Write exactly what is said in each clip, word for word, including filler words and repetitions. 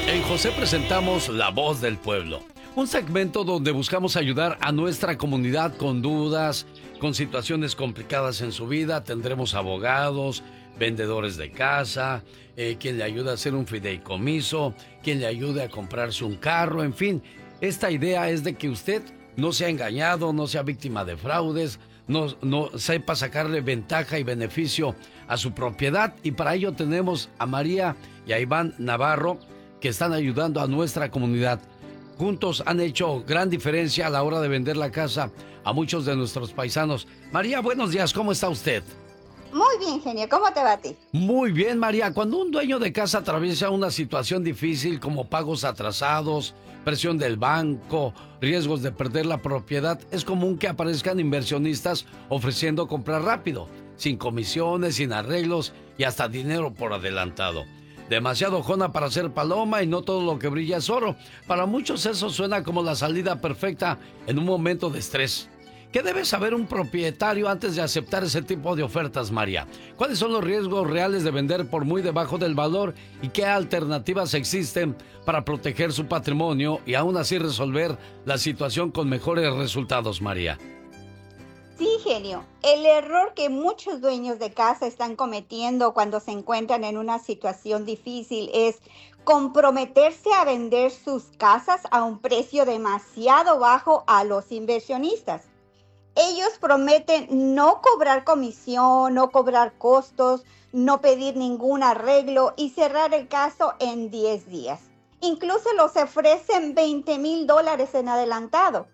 En José presentamos La Voz del Pueblo, un segmento donde buscamos ayudar a nuestra comunidad con dudas, con situaciones complicadas en su vida. Tendremos abogados, vendedores de casa, eh, quien le ayuda a hacer un fideicomiso, quien le ayude a comprarse un carro, en fin. Esta idea es de que usted no sea engañado, no sea víctima de fraudes, no, no sepa sacarle ventaja y beneficio a su propiedad. Y para ello tenemos a María y a Iván Navarro, que están ayudando a nuestra comunidad. Juntos han hecho gran diferencia a la hora de vender la casa a muchos de nuestros paisanos. María, buenos días, ¿cómo está usted? Muy bien, genio, ¿cómo te va a ti? Muy bien, María. Cuando un dueño de casa atraviesa una situación difícil como pagos atrasados, presión del banco, riesgos de perder la propiedad, es común que aparezcan inversionistas ofreciendo comprar rápido, sin comisiones, sin arreglos y hasta dinero por adelantado. Demasiado jona para ser paloma y no todo lo que brilla es oro. Para muchos eso suena como la salida perfecta en un momento de estrés. ¿Qué debe saber un propietario antes de aceptar ese tipo de ofertas, María? ¿Cuáles son los riesgos reales de vender por muy debajo del valor y qué alternativas existen para proteger su patrimonio y aún así resolver la situación con mejores resultados, María? Sí, genio. El error que muchos dueños de casa están cometiendo cuando se encuentran en una situación difícil es comprometerse a vender sus casas a un precio demasiado bajo a los inversionistas. Ellos prometen no cobrar comisión, no cobrar costos, no pedir ningún arreglo y cerrar el caso en diez días. Incluso los ofrecen veinte mil dólares en adelantado.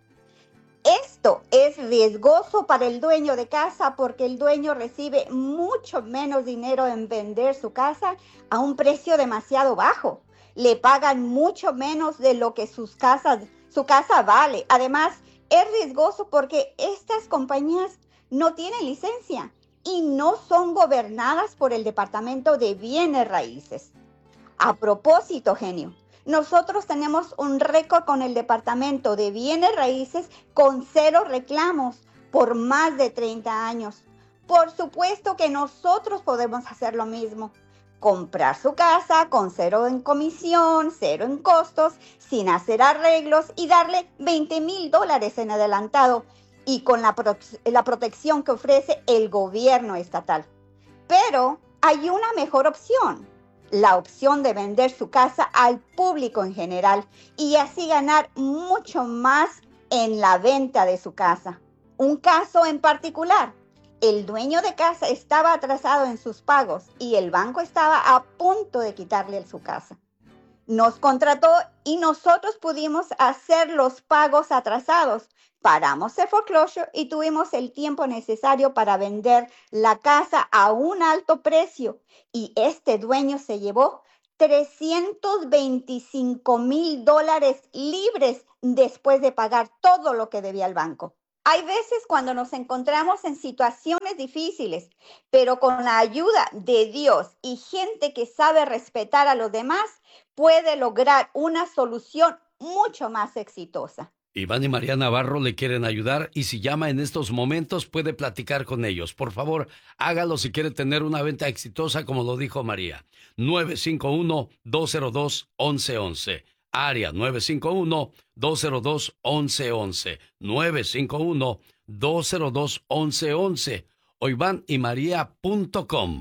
Esto es riesgoso para el dueño de casa porque el dueño recibe mucho menos dinero en vender su casa a un precio demasiado bajo. Le pagan mucho menos de lo que sus casas, su casa vale. Además, es riesgoso porque estas compañías no tienen licencia y no son gobernadas por el Departamento de Bienes Raíces. A propósito, genio, nosotros tenemos un récord con el Departamento de Bienes Raíces con cero reclamos por más de treinta años. Por supuesto que nosotros podemos hacer lo mismo. Comprar su casa con cero en comisión, cero en costos, sin hacer arreglos y darle veinte mil dólares en adelantado y con la, pro- la protección que ofrece el gobierno estatal. Pero hay una mejor opción. La opción de vender su casa al público en general y así ganar mucho más en la venta de su casa. Un caso en particular, el dueño de casa estaba atrasado en sus pagos y el banco estaba a punto de quitarle su casa. Nos contrató y nosotros pudimos hacer los pagos atrasados. Paramos el foreclosure y tuvimos el tiempo necesario para vender la casa a un alto precio. Y este dueño se llevó trescientos veinticinco mil dólares libres después de pagar todo lo que debía al banco. Hay veces cuando nos encontramos en situaciones difíciles, pero con la ayuda de Dios y gente que sabe respetar a los demás, puede lograr una solución mucho más exitosa. Iván y María Navarro le quieren ayudar y si llama en estos momentos puede platicar con ellos. Por favor, hágalo si quiere tener una venta exitosa como lo dijo María. nueve cinco uno, dos cero dos, once once. Área nueve cinco uno, dos cero dos, once once. nueve cinco uno, dos cero dos, once once. O iván y maría punto com.